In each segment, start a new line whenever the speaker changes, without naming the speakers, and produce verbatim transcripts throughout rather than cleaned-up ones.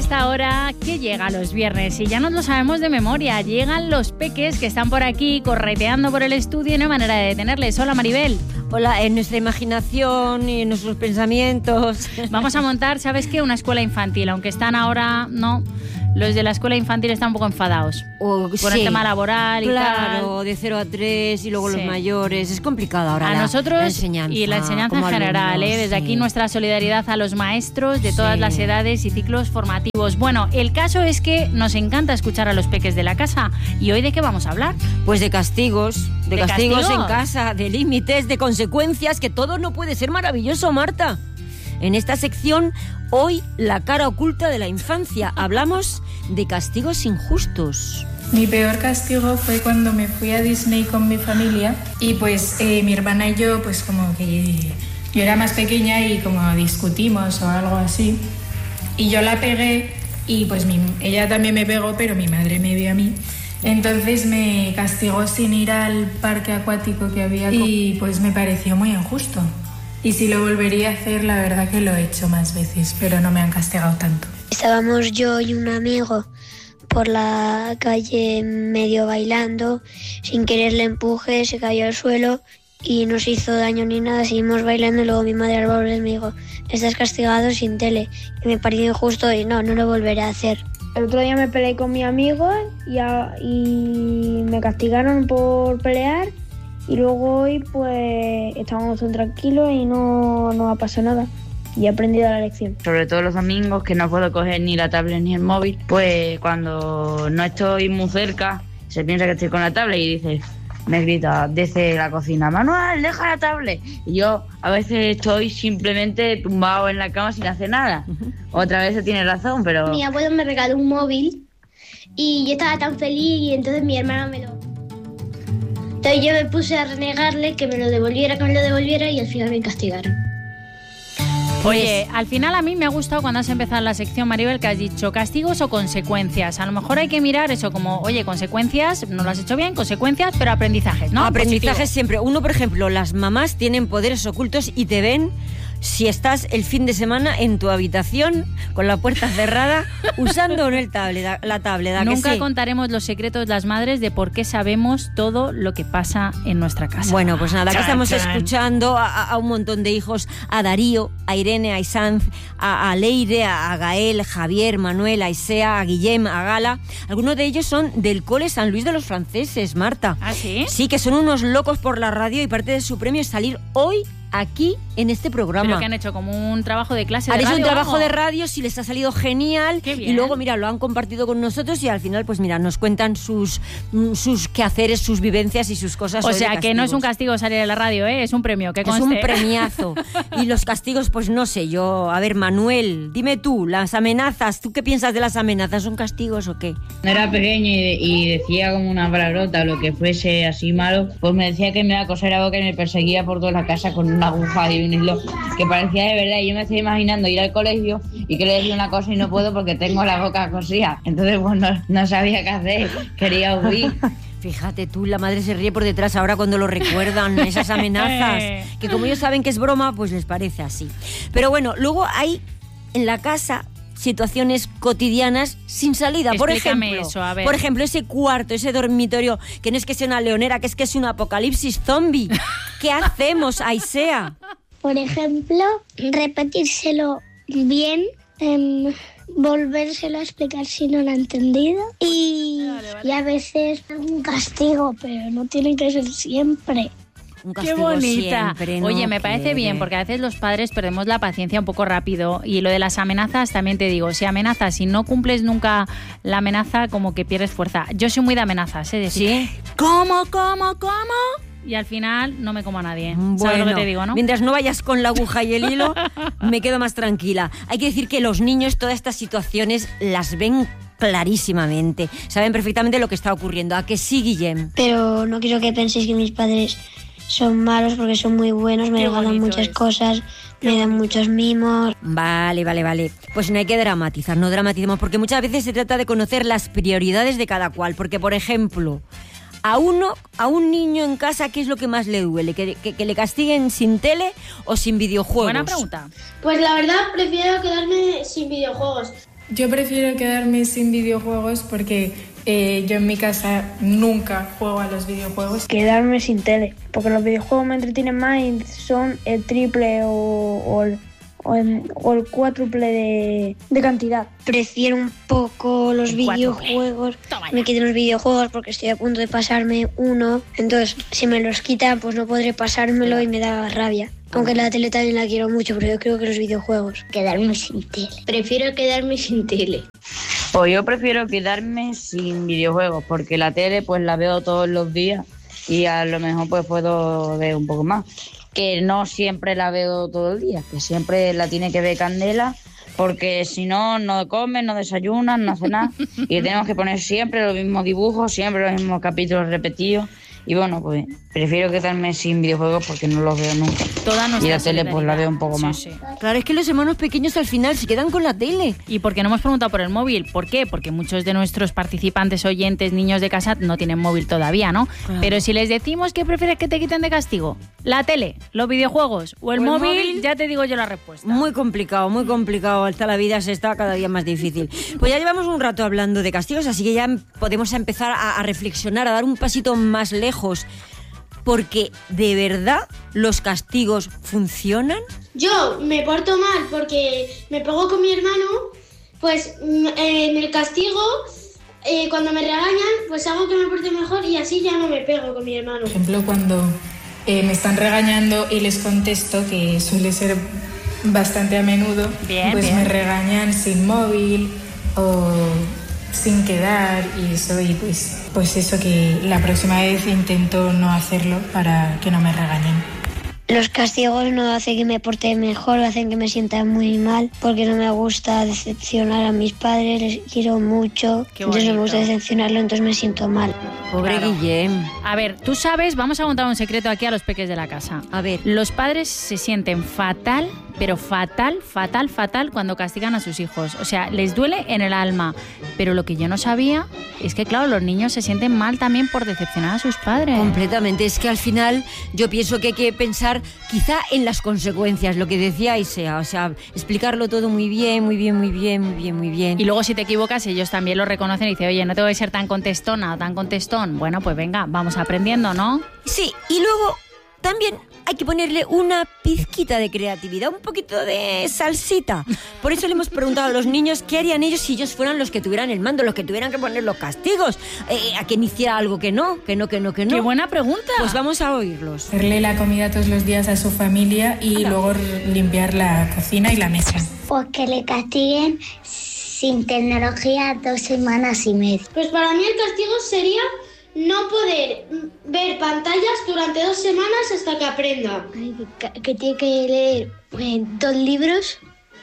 esta hora que llega los viernes y ya nos lo sabemos de memoria. Llegan los peques que están por aquí correteando por el estudio y no hay manera de detenerles. Hola, Maribel.
Hola, en nuestra imaginación y en nuestros pensamientos.
Vamos a montar, ¿sabes qué? Una escuela infantil, aunque están ahora, no... Los de la escuela infantil están un poco enfadados
oh,
por
sí,
el tema laboral y
claro,
tal.
Claro, de cero a tres y luego sí. Los mayores. Es complicado ahora
a
la,
nosotros
la enseñanza.
Y la enseñanza en general.
Alumnos,
¿eh? Desde
sí.
aquí nuestra solidaridad a los maestros de todas
sí.
las edades y ciclos formativos. Bueno, el caso es que nos encanta escuchar a los peques de la casa. ¿Y hoy de qué vamos a hablar?
Pues de castigos. De,
¿De
castigos,
castigos
en casa, de límites, de consecuencias, que todo no puede ser maravilloso, Marta. En esta sección, hoy, la cara oculta de la infancia. Hablamos de castigos injustos.
Mi peor castigo fue cuando me fui a Disney con mi familia y pues eh, mi hermana y yo, pues como que yo era más pequeña y como discutimos o algo así. Y yo la pegué y pues mi, ella también me pegó, pero mi madre me vio a mí. Entonces me castigó sin ir al parque acuático que había y pues me pareció muy injusto. Y si lo volvería a hacer, la verdad que lo he hecho más veces, pero no me han castigado tanto.
Estábamos yo y un amigo por la calle medio bailando, sin querer le empuje, se cayó al suelo y no se hizo daño ni nada, seguimos bailando y luego mi madre al volver me dijo, estás castigado sin tele. Y me pareció injusto y no, no lo volveré a hacer.
El otro día me peleé con mi amigo y, a, y me castigaron por pelear. Y luego hoy pues estábamos tan tranquilos y no, no ha pasado nada. Y he aprendido la lección.
Sobre todo los domingos que no puedo coger ni la tablet ni el móvil, pues cuando no estoy muy cerca se piensa que estoy con la tablet y dice, me grita desde la cocina, Manuel, deja la tablet. Y yo a veces estoy simplemente tumbado en la cama sin hacer nada. Otra vez tiene razón, pero...
Mi abuelo me regaló un móvil y yo estaba tan feliz y entonces mi hermano me lo... Entonces yo me puse a renegarle que me lo devolviera, que me lo devolviera y al final me castigaron.
Oye, al final a mí me ha gustado cuando has empezado la sección, Maribel, que has dicho castigos o consecuencias. A lo mejor hay que mirar eso como, oye, consecuencias, no lo has hecho bien, consecuencias, pero aprendizajes, ¿no?
Aprendizajes
Positivo.
Siempre. Uno, por ejemplo, las mamás tienen poderes ocultos y te ven si estás el fin de semana en tu habitación con la puerta cerrada usando o no el tablet, la tablet.
Nunca
sí?
contaremos los secretos las madres de por qué sabemos todo lo que pasa en nuestra casa.
Bueno, pues nada, aquí
chan,
estamos
chan.
escuchando a, a un montón de hijos, a Darío, a Irene, a Isanz, a, a Leire, a, a Gael, Javier, Manuel, a Isea, a Guillem, a Gala. Algunos de ellos son del cole San Luis de los Franceses, Marta.
¿Ah, sí?
Sí, que son unos locos por la radio y parte de su premio es salir hoy aquí en este programa.
Pero que han hecho como un trabajo de clase de
han
radio.
hecho un trabajo
algo.
de radio, si les ha salido genial.
Qué bien.
Y luego, mira, lo han compartido con nosotros y al final, pues mira, nos cuentan sus, sus quehaceres, sus vivencias y sus cosas.
O sea, que no es un castigo salir de la radio, ¿eh? Es un premio, que conste.
Es un premiazo. Y los castigos, pues no sé, yo... A ver, Manuel, dime tú, las amenazas, ¿tú qué piensas de las amenazas? ¿Son castigos o qué?
Cuando era pequeño y, y decía como una palabrota o lo que fuese así malo, pues me decía que me iba a coser algo que me perseguía por toda la casa con una aguja y un hilo que parecía de verdad. Y yo me estoy imaginando ir al colegio y que le decía una cosa y no puedo porque tengo la boca cosida. Entonces, pues no, no sabía qué hacer, quería huir.
Fíjate tú, la madre se ríe por detrás ahora cuando lo recuerdan, esas amenazas, que como ellos saben que es broma, pues les parece así. Pero bueno, luego hay en la casa situaciones cotidianas sin salida. Por
Explícame
ejemplo,
eso, a ver.
por ejemplo, ese cuarto, ese dormitorio, que no es que sea una leonera, que es que es un apocalipsis zombie. ¿Qué hacemos, Aisea?
Por ejemplo, repetírselo bien, eh, volvérselo a explicar si no lo ha entendido y, vale, vale. y a veces un castigo, pero no tiene que ser siempre.
Un
¡Qué bonita!
Siempre, ¿no?
Oye, me parece
quiere.
bien, porque a veces los padres perdemos la paciencia un poco rápido. Y lo de las amenazas, también te digo, si amenazas, si no cumples nunca la amenaza, como que pierdes fuerza. Yo soy muy de amenazas, ¿eh? Decir,
¿sí?
¿Cómo, cómo, cómo? Y al final no me como a nadie.
Bueno,
¿sabes lo que te digo, no?
Mientras no vayas con la aguja y el hilo, me quedo más tranquila. Hay que decir que los niños todas estas situaciones las ven clarísimamente. Saben perfectamente lo que está ocurriendo. ¿A que sí, Guillem?
Pero no quiero que penséis que mis padres son malos porque son muy buenos, me
Qué
regalan muchas
es.
cosas,
Qué
me dan
bonito.
muchos mimos.
Vale, vale, vale. Pues no hay que dramatizar, no dramaticemos, porque muchas veces se trata de conocer las prioridades de cada cual. Porque, por ejemplo, a uno, a un niño en casa, ¿qué es lo que más le duele? ¿Que, que, que le castiguen sin tele o sin videojuegos?
Buena pregunta.
Pues la verdad prefiero quedarme sin videojuegos.
Yo prefiero quedarme sin videojuegos porque eh, yo en mi casa nunca juego a los videojuegos.
Quedarme sin tele, porque los videojuegos me entretienen más y son el triple o, o, el, o, el, o el cuádruple de, de cantidad.
Prefiero un poco los videojuegos. Me quiten los videojuegos porque estoy a punto de pasarme uno. Entonces, si me los quitan, pues no podré pasármelo y me da rabia. Aunque la tele también la quiero mucho, pero yo creo que los videojuegos.
Quedarme sin tele. Prefiero quedarme sin tele.
Pues yo prefiero quedarme sin videojuegos, porque la tele pues la veo todos los días y a lo mejor pues puedo ver un poco más. Que no siempre la veo todo el día, que siempre la tiene que ver Candela, porque si no, no comen, no desayunan, no hacen nada. Y tenemos que poner siempre los mismos dibujos, siempre los mismos capítulos repetidos. Y bueno, pues prefiero quedarme sin videojuegos porque no los veo nunca.
Toda
y la tele pues la veo un poco
sí,
más.
Sí.
Claro, es que los hermanos pequeños al final se quedan con la tele.
Y porque no hemos preguntado por el móvil. ¿Por qué? Porque muchos de nuestros participantes, oyentes, niños de casa no tienen móvil todavía, ¿no? Claro. Pero si les decimos que prefieres que te quiten de castigo, la tele, los videojuegos o el, o el móvil, móvil, ya te digo yo la respuesta.
Muy complicado, muy complicado. Hasta la vida se está cada día más difícil. Pues ya llevamos un rato hablando de castigos, así que ya podemos empezar a, a reflexionar, a dar un pasito más lejos. Porque, ¿de verdad los castigos funcionan?
Yo me porto mal porque me pego con mi hermano, pues eh, en el castigo, eh, cuando me regañan, pues hago que me porte mejor y así ya no me pego con mi hermano.
Por ejemplo, cuando eh, me están regañando y les contesto, que suele ser bastante a menudo,
bien,
pues
bien.
me regañan sin móvil o sin quedar y eso, y pues, pues eso, que la próxima vez intento no hacerlo para que no me regañen.
Los castigos no hacen que me porte mejor, hacen que me sienta muy mal, porque no me gusta decepcionar a mis padres, les quiero mucho, entonces no me gusta decepcionarlo, entonces me siento mal.
Pobre claro. Guillem.
A ver, tú sabes, vamos a contar un secreto aquí a los peques de la casa.
A ver.
Los padres se sienten fatal, pero fatal, fatal, fatal cuando castigan a sus hijos. O sea, les duele en el alma. Pero lo que yo no sabía es que, claro, los niños se sienten mal también por decepcionar a sus padres.
Completamente. Es que al final yo pienso que hay que pensar quizá en las consecuencias, lo que decía Isea. O sea, explicarlo todo muy bien, muy bien, muy bien, muy bien, muy bien.
Y luego si te equivocas, ellos también lo reconocen y dicen, oye, no te voy a ser tan contestona o tan contestón. Bueno, pues venga, vamos aprendiendo, ¿no?
Sí, y luego también hay que ponerle una pizquita de creatividad, un poquito de salsita. Por eso le hemos preguntado a los niños qué harían ellos si ellos fueran los que tuvieran el mando, los que tuvieran que poner los castigos, eh, a quien hiciera algo que no, que no, que no, que no.
¡Qué buena pregunta!
Pues vamos a oírlos.
Hacerle la comida todos los días a su familia y Anda. luego limpiar la cocina y la mesa.
Pues que le castiguen sin tecnología dos semanas y media. Pues para mí el castigo sería no poder ver pantallas durante dos semanas hasta que aprenda. Que, que tiene que leer eh, dos libros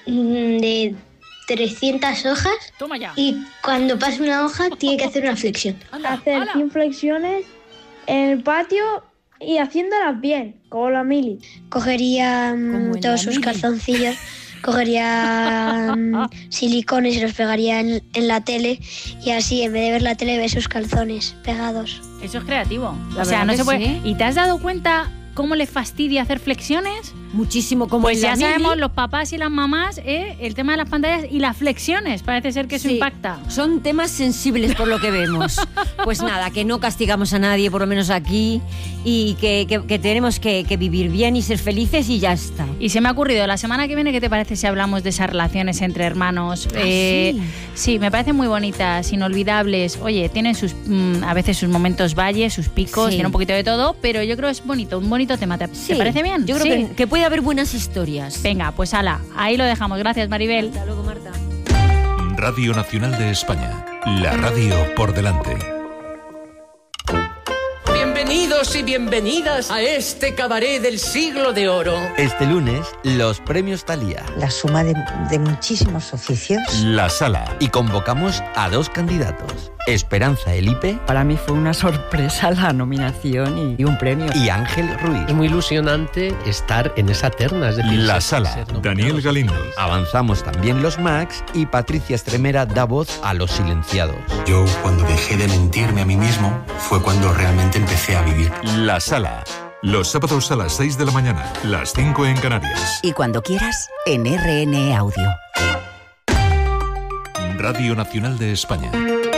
de trescientas hojas.
Toma ya.
Y cuando pase una hoja tiene que hacer una flexión.
Hola, hacer hola. cien flexiones en el patio y haciéndolas bien, como la Mili.
Cogería um, todos sus Mili. calzoncillos. Cogería um, silicones y los pegaría en, en la tele y así en vez de ver la tele ve sus calzones pegados.
Eso es creativo.
La
o sea, no se puede.
Sí.
¿Y te has dado cuenta cómo le fastidia hacer flexiones?
Muchísimo, como
pues
en
ya
la
sabemos
mili.
Los papás y las mamás, ¿eh? El tema de las pantallas y las flexiones, parece ser que eso
sí,
impacta.
Son temas sensibles por lo que vemos. Pues nada, que no castigamos a nadie, por lo menos aquí, y que, que, que tenemos que, que vivir bien y ser felices y ya está.
Y se me ha ocurrido, la semana que viene, ¿qué te parece si hablamos de esas relaciones entre hermanos?
¿Ah,
eh,
sí?
Sí, me parecen muy bonitas, inolvidables. Oye, tienen sus mmm, a veces sus momentos valles, sus picos, sí. Tiene un poquito de todo, pero yo creo que es bonito, un bonito tema. ¿Te, sí. ¿te parece bien?
Yo creo
sí.
que, que puede haber buenas historias.
Venga, pues ala, ahí lo dejamos. Gracias, Maribel.
Hasta luego, Marta.
Radio Nacional de España, la radio por delante.
Bienvenidos y bienvenidas a este cabaret del siglo de oro.
Este lunes, los premios Thalía.
La suma de, de muchísimos oficios.
La Sala.
Y convocamos a dos candidatos. Esperanza Elipe.
Para mí fue una sorpresa la nominación y, y un premio.
Y Ángel Ruiz.
Es muy ilusionante estar en esa terna. Es decir,
La Sala. Daniel Galindo.
Avanzamos también los Max y Patricia Estremera da voz a los silenciados.
Yo, cuando dejé de mentirme a mí mismo, fue cuando realmente empecé a vivir.
La Sala. Los sábados a las seis de la mañana, las cinco en Canarias.
Y cuando quieras, en R N E Audio.
Radio Nacional de España.